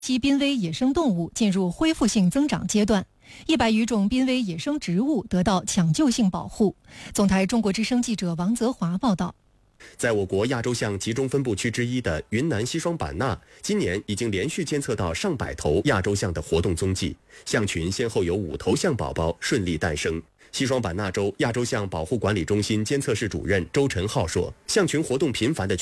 其濒危野生动物进入恢复性增长阶段，100余种濒危野生植物得到抢救性保护。总台中国之声记者王泽华报道。 在我国亚洲象集中分布区之一的云南西双版纳，今年已经连续监测到上百头亚洲象的活动踪迹，象群先后有5头象宝宝顺利诞生。西双版纳州亚洲象保护管理中心监测室主任周晨浩说，象群活动频繁的